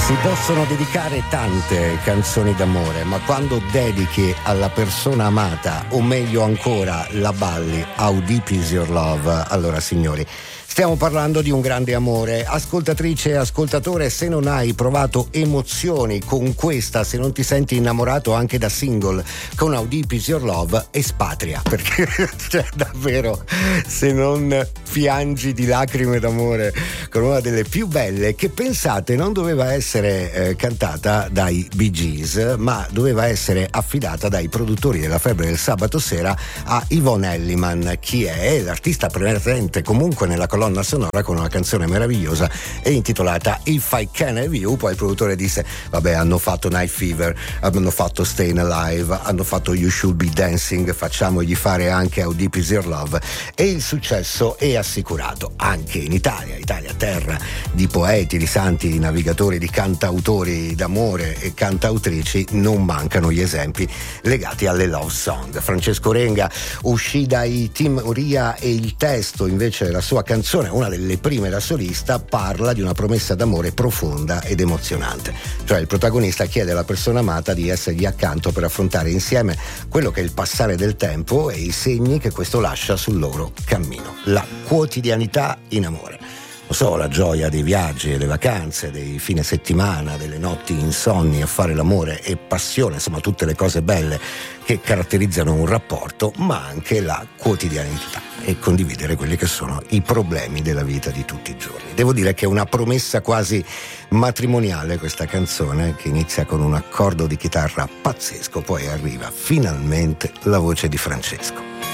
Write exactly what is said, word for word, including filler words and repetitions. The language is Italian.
Si possono dedicare tante canzoni d'amore, ma quando dedichi alla persona amata, o meglio ancora la balli, How Deep Is Your Love, allora signori, stiamo parlando di un grande amore. Ascoltatrice e ascoltatore, se non hai provato emozioni con questa, se non ti senti innamorato anche da single con How Deep Is Your Love, espatria, perché cioè, davvero, se non piangi di lacrime d'amore con una delle più belle, che pensate non doveva essere eh, cantata dai Bee Gees, ma doveva essere affidata dai produttori della Febbre del Sabato Sera a Yvonne Elliman, chi è l'artista presente comunque nella colonna sonora con una canzone meravigliosa e intitolata If I Can Have You. Poi il produttore disse vabbè, hanno fatto Night Fever, hanno fatto Stayin' Alive, hanno fatto You Should Be Dancing, facciamogli fare anche How Deep Is Your Love, e il successo è assicurato anche in Italia. Italia, terra di poeti, di santi, di navigatori, di cantautori d'amore e cantautrici, non mancano gli esempi legati alle love song. Francesco Renga uscì dai Team Uria e il testo invece della sua canzone, una delle prime da solista, parla di una promessa d'amore profonda ed emozionante. Cioè il protagonista chiede alla persona amata di essergli accanto per affrontare insieme quello che è il passare del tempo e i segni che questo lascia sul loro cammino. La quotidianità in amore. Non so, la gioia dei viaggi e le vacanze, dei fine settimana, delle notti insonni a fare l'amore e passione, insomma tutte le cose belle che caratterizzano un rapporto, ma anche la quotidianità e condividere quelli che sono i problemi della vita di tutti i giorni. Devo dire che è una promessa quasi matrimoniale questa canzone, che inizia con un accordo di chitarra pazzesco, poi arriva finalmente la voce di Francesco.